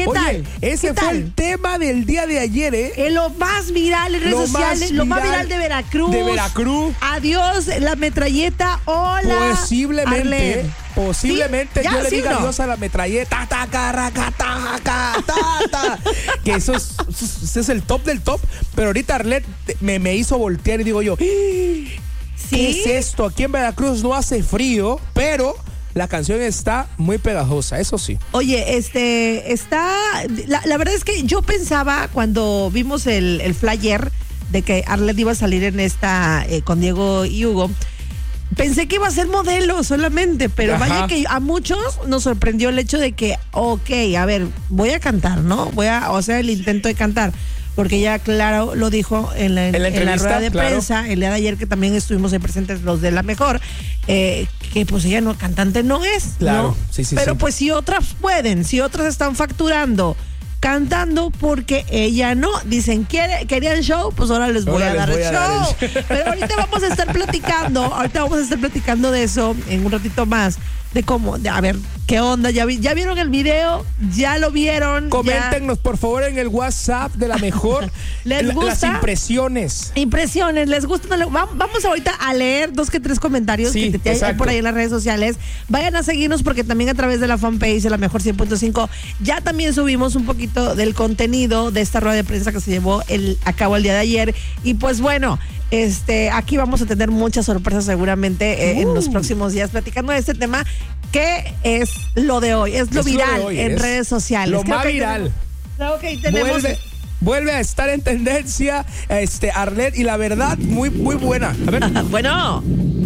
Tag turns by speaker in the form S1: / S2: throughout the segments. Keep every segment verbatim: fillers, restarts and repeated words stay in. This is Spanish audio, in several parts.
S1: ¿Qué
S2: Oye,
S1: tal?
S2: ese
S1: ¿Qué
S2: fue
S1: tal?
S2: el tema del día de ayer, ¿eh?
S1: En lo más viral en redes
S2: Lo más
S1: sociales, lo más
S2: viral
S1: viral de Veracruz.
S2: de Veracruz.
S1: Adiós, la metralleta. Hola.
S2: Posiblemente,
S1: Arlet.
S2: posiblemente
S1: ¿Sí?
S2: yo
S1: ¿Ya,
S2: le
S1: sí
S2: diga
S1: o no?
S2: adiós a la metralleta, ta, carraca, ta, ca, ta, ta. Que eso es, eso es el top del top. Pero ahorita Arlet me, me hizo voltear y digo yo, ¿qué
S1: ¿Sí?
S2: es esto? Aquí en Veracruz no hace frío, pero la canción está muy pegajosa, eso sí.
S1: Oye, este, está, la, la verdad es que yo pensaba cuando vimos el, el flyer de que Arlet iba a salir en esta eh, con Diego y Hugo, pensé que iba a ser modelo solamente, pero
S2: Ajá.
S1: vaya que a muchos nos sorprendió el hecho de que, ok, a ver, voy a cantar, ¿no? Voy a, o sea, el intento de cantar. Porque ya claro lo dijo en la,
S2: En la
S1: en la
S2: entrevista,
S1: rueda de
S2: claro.
S1: prensa el día de ayer, que también estuvimos ahí presentes los de La Mejor, eh, que pues ella no, cantante no es,
S2: Claro,
S1: ¿no?
S2: sí, sí,
S1: Pero
S2: sí.
S1: pues si otras pueden, si otras están facturando cantando, porque ella no. Dicen, ¿quiere, ¿querían show? Pues ahora les voy,
S2: Ahora
S1: a,
S2: les
S1: dar
S2: voy
S1: el
S2: a dar
S1: show.
S2: el show.
S1: Pero ahorita vamos a estar platicando, ahorita vamos a estar platicando de eso en un ratito más, de cómo, de, a ver, qué onda, ya, vi, ya vieron el video, ya lo vieron.
S2: Coméntenos
S1: ya.
S2: por favor en el WhatsApp de La Mejor
S1: ¿Les
S2: la-
S1: gusta?
S2: las impresiones.
S1: Impresiones, ¿les gusta? No le- va- Vamos ahorita a leer dos que tres comentarios
S2: Sí,
S1: que te hay
S2: exacto.
S1: por ahí en las redes sociales. Vayan a seguirnos porque también a través de la fanpage de La Mejor cien punto cinco ya también subimos un poquito del contenido de esta rueda de prensa que se llevó el, a cabo el día de ayer. Y pues bueno, este, aquí vamos a tener muchas sorpresas seguramente eh,
S2: Uh.
S1: en los próximos días platicando de este tema que es lo de hoy, es lo
S2: Es lo de
S1: viral
S2: hoy,
S1: en
S2: es
S1: redes sociales.
S2: lo
S1: Creo
S2: más
S1: que
S2: viral.
S1: tenemos- Creo que tenemos...
S2: Vuelve, vuelve a estar en tendencia este Arlet y la verdad muy muy buena. A ver.
S1: Bueno.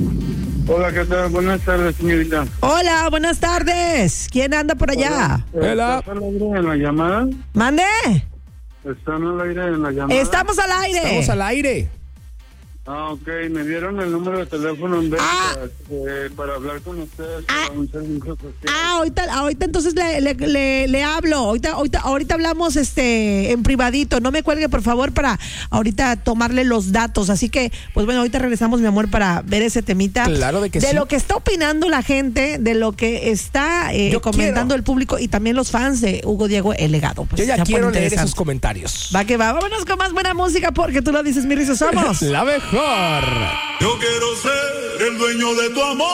S3: Hola, ¿qué tal? Buenas tardes, señorita.
S1: Hola, buenas tardes. ¿Quién anda por allá?
S2: Hola.
S3: ¿Estás al aire en la llamada?
S1: Mande.
S3: ¿Están al aire en la llamada?
S1: Estamos al aire.
S2: Estamos al aire.
S3: Ah, ok. Me dieron el número de teléfono en vez
S1: Ah.
S3: eh, para hablar con ustedes
S1: Ah.
S3: para un servicio social.
S1: Ah, ahorita, ahorita entonces le, le, le, le hablo. Ahorita, ahorita, ahorita hablamos este en privadito. No me cuelgue, por favor, para ahorita tomarle los datos. Así que, pues bueno, ahorita regresamos, mi amor, para ver ese temita.
S2: Claro de que
S1: de
S2: sí.
S1: lo que está opinando la gente, de lo que está eh,
S2: Yo
S1: comentando
S2: quiero.
S1: el público y también los fans de Hugo Diego el Legado. Pues,
S2: Yo ya
S1: se pone
S2: quiero leer
S1: interesante.
S2: esos comentarios.
S1: Va que va. Vámonos con más buena música porque tú lo dices, mi risa, somos.
S2: La Mejor.
S4: Yo quiero ser el dueño de tu amor.